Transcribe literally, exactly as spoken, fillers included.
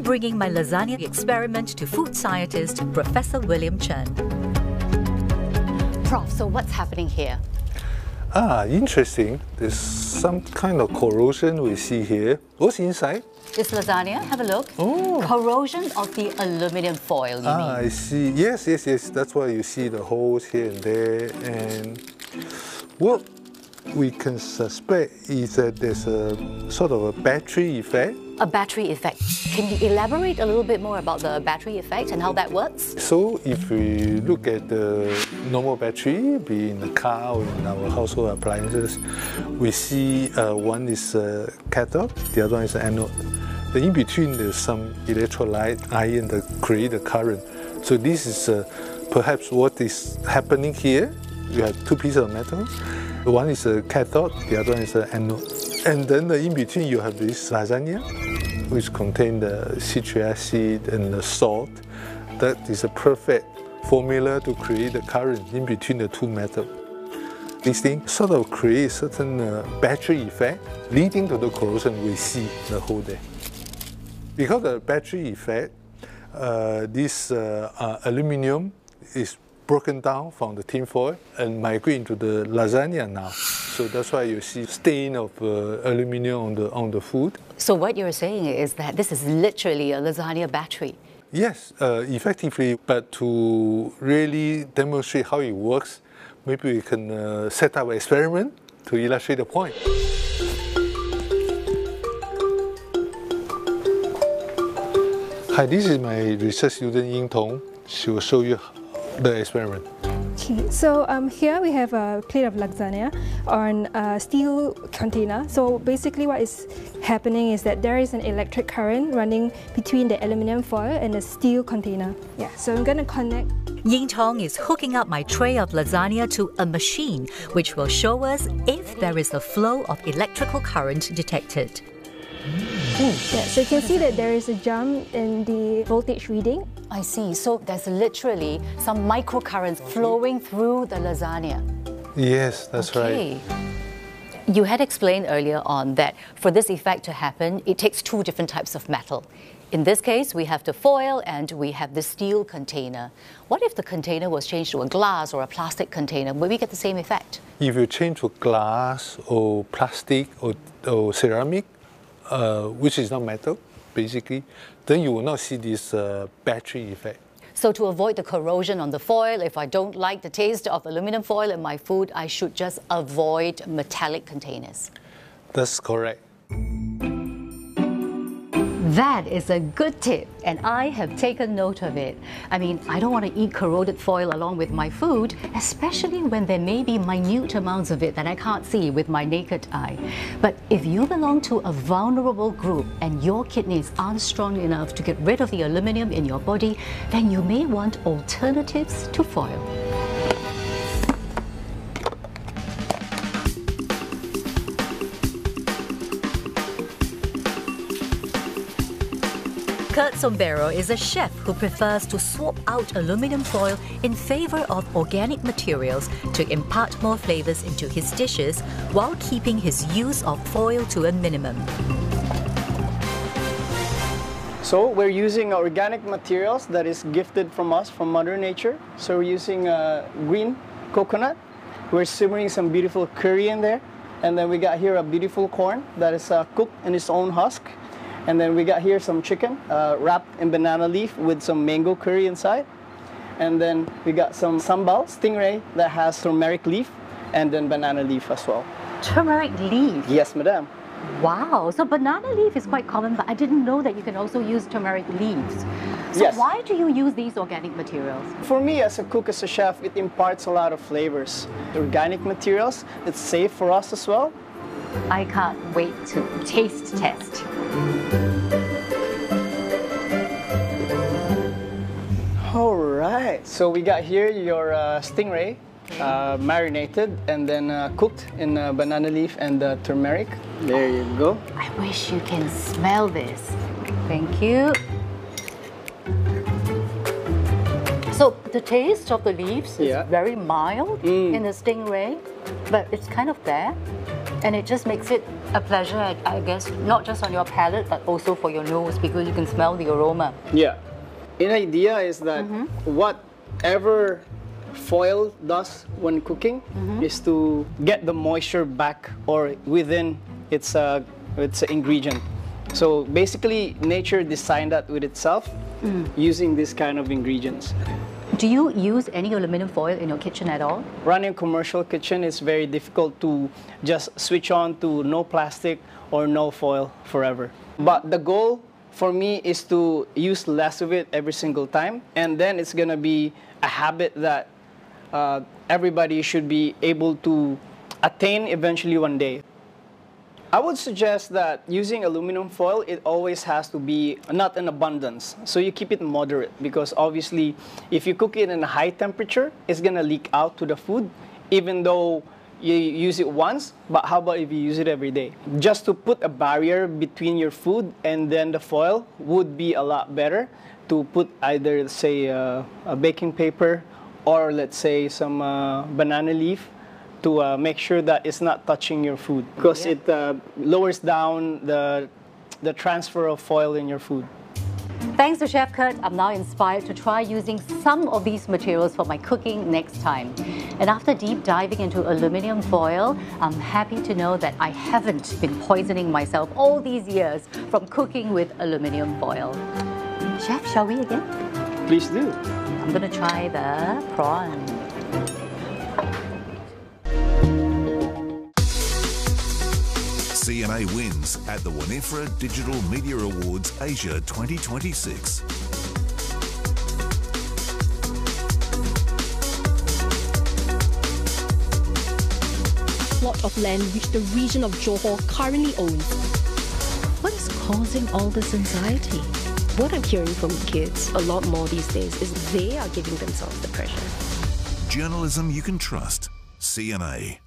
bringing my lasagna experiment to food scientist Professor William Chen. Prof, so what's happening here? Ah, interesting. There's some kind of corrosion we see here. What's inside? This lasagna, have a look. Oh. Corrosion of the aluminum foil, you ah, mean? I see. Yes, yes, yes. That's why you see the holes here and there. And what we can suspect is that there's a sort of a battery effect. A battery effect. Can you elaborate a little bit more about the battery effect and how that works? So if we look at the normal battery, be in the car or in our household appliances, we see uh, one is a cathode, the other one is an anode. The in between there's some electrolyte ion that create a current. So this is uh, perhaps what is happening here. You have two pieces of metal. One is a cathode, the other one is an anode. And then the in between you have this lasagna, which contains the citric acid and the salt. That is a perfect formula to create the current in between the two metals. This thing sort of creates certain uh, battery effect, leading to the corrosion we see the whole day. Because of the battery effect, uh, this uh, uh, aluminum is broken down from the tin foil and migrate into the lasagna now. So that's why you see stain of uh, aluminum on the, on the food. So what you're saying is that this is literally a lasagna battery. Yes, uh, effectively, but to really demonstrate how it works, maybe we can uh, set up an experiment to illustrate the point. Hi, this is my research student Ying Tong. She will show you the experiment. Okay, so um, here we have a plate of lasagna on a steel container. So basically what is happening is that there is an electric current running between the aluminum foil and the steel container. Yeah, so I'm going to connect. Ying Tong is hooking up my tray of lasagna to a machine which will show us if there is a flow of electrical current detected. Yeah, so you can see that there is a jump in the voltage reading. I see. So there's literally some microcurrents flowing through the lasagna. Yes, that's okay. right. You had explained earlier on that for this effect to happen, it takes two different types of metal. In this case, we have the foil and we have the steel container. What if the container was changed to a glass or a plastic container? Will we get the same effect? If you change to glass or plastic or, or ceramic, uh, which is not metal, basically, then you will not see this uh, battery effect. So to avoid the corrosion on the foil, if I don't like the taste of aluminum foil in my food, I should just avoid metallic containers. That's correct. That is a good tip, and I have taken note of it. I mean, I don't want to eat corroded foil along with my food, especially when there may be minute amounts of it that I can't see with my naked eye. But if you belong to a vulnerable group and your kidneys aren't strong enough to get rid of the aluminum in your body, then you may want alternatives to foil. Kurt Sombero is a chef who prefers to swap out aluminum foil in favor of organic materials to impart more flavors into his dishes while keeping his use of foil to a minimum. So we're using organic materials that is gifted from us, from Mother Nature. So we're using uh, green coconut. We're simmering some beautiful curry in there. And then we got here a beautiful corn that is uh, cooked in its own husk. And then we got here some chicken uh, wrapped in banana leaf with some mango curry inside. And then we got some sambal stingray that has turmeric leaf and then banana leaf as well. Turmeric leaf? Yes, madam. Wow, so banana leaf is quite common, but I didn't know that you can also use turmeric leaves. So yes. Why do you use these organic materials? For me, as a cook, as a chef, it imparts a lot of flavors. The organic materials, it's safe for us as well. I can't wait to taste test. All right, so we got here your uh, stingray, uh, marinated and then uh, cooked in uh, banana leaf and uh, turmeric. There you go. I wish you can smell this. Thank you. So the taste of the leaves yeah. is very mild mm. in the stingray, but it's kind of there, and it just makes it A pleasure, I, I guess, not just on your palate, but also for your nose, because you can smell the aroma. Yeah. An idea is that mm-hmm. whatever foil does when cooking mm-hmm. is to get the moisture back or within its, uh, its ingredient. So basically, nature designed that with itself mm. using this kind of ingredients. Do you use any aluminum foil in your kitchen at all? Running a commercial kitchen is very difficult to just switch on to no plastic or no foil forever. But the goal for me is to use less of it every single time, and then it's gonna be a habit that uh, everybody should be able to attain eventually one day. I would suggest that using aluminum foil, it always has to be not in abundance. So you keep it moderate, because obviously if you cook it in a high temperature, it's gonna leak out to the food, even though you use it once. But how about if you use it every day? Just to put a barrier between your food and then the foil would be a lot better to put either, say, uh, a baking paper or let's say some uh, banana leaf to uh, make sure that it's not touching your food, because yeah. it uh, lowers down the, the transfer of foil in your food. Thanks to Chef Kurt, I'm now inspired to try using some of these materials for my cooking next time. And after deep diving into aluminum foil, I'm happy to know that I haven't been poisoning myself all these years from cooking with aluminum foil. Chef, shall we again? Please do. I'm going to try the prawn. C N A wins at the Winifred Digital Media Awards Asia twenty twenty-six. Plot of land which the region of Johor currently owns. What is causing all this anxiety? What I'm hearing from kids a lot more these days is they are giving themselves the pressure. Journalism you can trust. C N A.